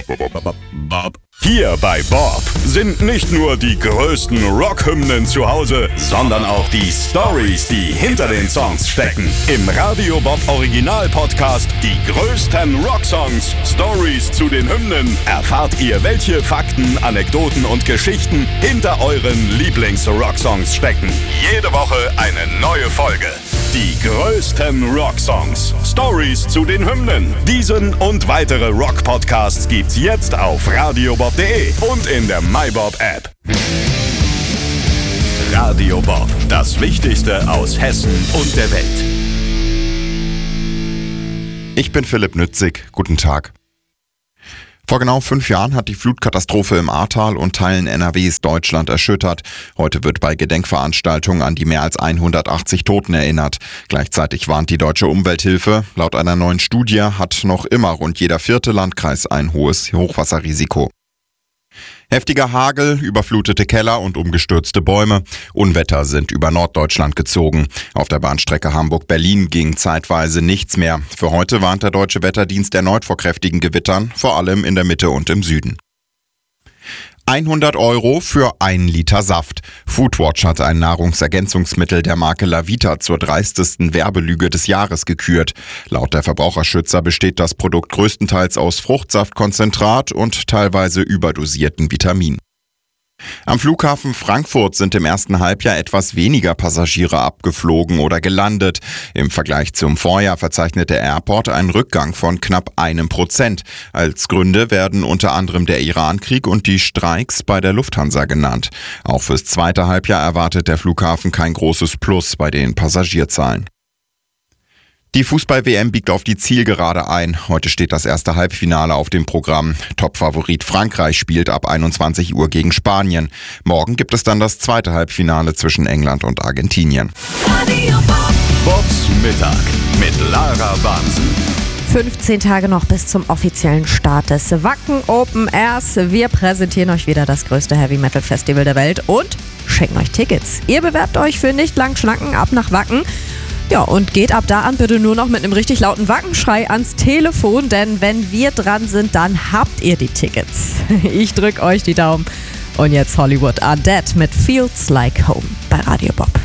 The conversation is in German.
Hier bei Bob sind nicht nur die größten Rockhymnen zu Hause, sondern auch die Storys, die hinter den Songs stecken. Im Radio Bob Original Podcast Die größten Rocksongs, Stories zu den Hymnen, erfahrt ihr, welche Fakten, Anekdoten und Geschichten hinter euren Lieblings-Rocksongs stecken. Jede Woche eine neue Folge. Die größten Rocksongs, Stories zu den Hymnen. Diesen und weitere Rock-Podcasts gibt's jetzt auf radiobob.de und in der MyBob-App. Radio Bob, das Wichtigste aus Hessen und der Welt. Ich bin Philipp Nützig. Guten Tag. Vor genau 5 Jahren hat die Flutkatastrophe im Ahrtal und Teilen NRWs Deutschland erschüttert. Heute wird bei Gedenkveranstaltungen an die mehr als 180 Toten erinnert. Gleichzeitig warnt die Deutsche Umwelthilfe. Laut einer neuen Studie hat noch immer rund jeder 4. Landkreis ein hohes Hochwasserrisiko. Heftiger Hagel, überflutete Keller und umgestürzte Bäume. Unwetter sind über Norddeutschland gezogen. Auf der Bahnstrecke Hamburg-Berlin ging zeitweise nichts mehr. Für heute warnt der Deutsche Wetterdienst erneut vor kräftigen Gewittern, vor allem in der Mitte und im Süden. 100 € für 1 Liter Saft. Foodwatch hat ein Nahrungsergänzungsmittel der Marke Lavita zur dreistesten Werbelüge des Jahres gekürt. Laut der Verbraucherschützer besteht das Produkt größtenteils aus Fruchtsaftkonzentrat und teilweise überdosierten Vitaminen. Am Flughafen Frankfurt sind im ersten Halbjahr etwas weniger Passagiere abgeflogen oder gelandet. Im Vergleich zum Vorjahr verzeichnet der Airport einen Rückgang von knapp 1%. Als Gründe werden unter anderem der Irankrieg und die Streiks bei der Lufthansa genannt. Auch fürs zweite Halbjahr erwartet der Flughafen kein großes Plus bei den Passagierzahlen. Die Fußball-WM biegt auf die Zielgerade ein. Heute steht das erste Halbfinale auf dem Programm. Topfavorit Frankreich spielt ab 21 Uhr gegen Spanien. Morgen gibt es dann das zweite Halbfinale zwischen England und Argentinien. Bobs Mittag mit Lara Bansen. 15 Tage noch bis zum offiziellen Start des Wacken Open Airs. Wir präsentieren euch wieder das größte Heavy Metal Festival der Welt und schenken euch Tickets. Ihr bewerbt euch für nicht lang schnacken ab nach Wacken. Ja, und geht ab da an bitte nur noch mit einem richtig lauten Wackenschrei ans Telefon, denn wenn wir dran sind, dann habt ihr die Tickets. Ich drück euch die Daumen. Und jetzt Hollywood Undead mit Feels Like Home bei Radio Bob.